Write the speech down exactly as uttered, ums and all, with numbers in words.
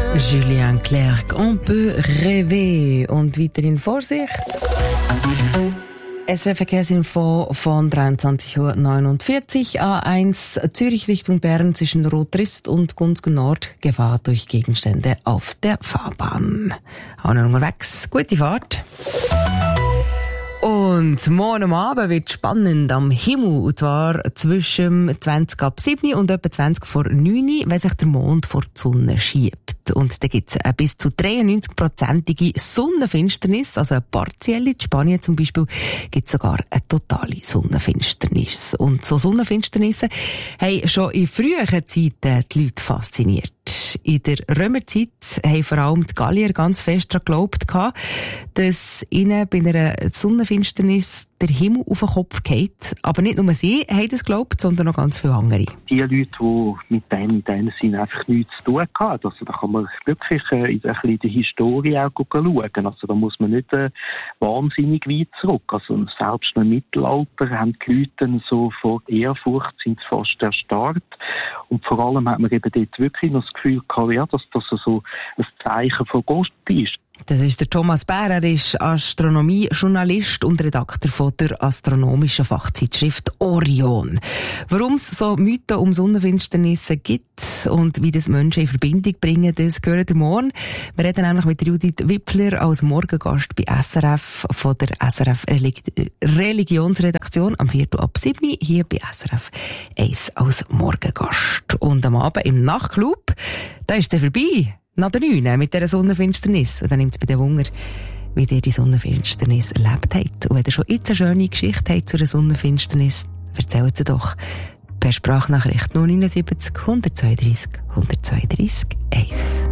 Julien Clerc, on peut rêver. Und weiterhin Vorsicht. S R F-Verkehrsinfo von dreiundzwanzig Uhr neunundvierzig. A eins Zürich Richtung Bern zwischen Rotrist und Gunzgen Nord. Gefahr durch Gegenstände auf der Fahrbahn. Auch noch unterwegs. Gute Fahrt. Und morgen am Abend wird spannend am Himmel. Und zwar zwischen zwanzig ab sieben und etwa zwanzig vor neun, wenn sich der Mond vor die Sonne schiebt. Und da gibt es eine bis zu dreiundneunzig-prozentige Sonnenfinsternis, also eine partielle. In Spanien zum Beispiel gibt es sogar eine totale Sonnenfinsternis. Und so Sonnenfinsternisse haben schon in früheren Zeiten die Leute fasziniert. In der Römerzeit haben vor allem die Gallier ganz fest daran geglaubt, dass ihnen bei einer Sonnenfinsternis der Himmel auf den Kopf geht. Aber nicht nur sie haben das geglaubt, sondern noch ganz viele andere. Die Leute, die mit dem in dem Sinne einfach nichts zu tun hatten, also da kann man wirklich äh, in, ein bisschen in der Historie auch schauen. Also da muss man nicht äh, wahnsinnig weit zurück. Also selbst im Mittelalter haben die Leute dann so vor Ehrfurcht sind fast erstarrt. Und vor allem hat man eben dort wirklich noch das Gefühl gehabt, ja, dass das so ein Zeichen von Gott ist. Das ist der Thomas Bär, er ist Astronomie-Journalist und Redakteur von der astronomischen Fachzeitschrift Orion. Warum es so Mythen um Sonnenfinsternisse gibt und wie das Menschen in Verbindung bringen, das gehört ihr morgen. Wir reden nämlich mit Judith Wipfler als Morgengast bei S R F von der S R F Religionsredaktion am Viertel ab sieben hier bei S R F eins als Morgengast. Und am Abend im Nachtclub, da ist der vorbei. Nach der neun mit dieser Sonnenfinsternis. Und dann nimmt es bei den Wunder, wie ihr die Sonnenfinsternis erlebt habt. Und wenn ihr schon jetzt eine schöne Geschichte habt zu einer Sonnenfinsternis, erzählt sie doch per Sprachnachricht null neun sieben null eins zwei drei eins eins zwei drei eins.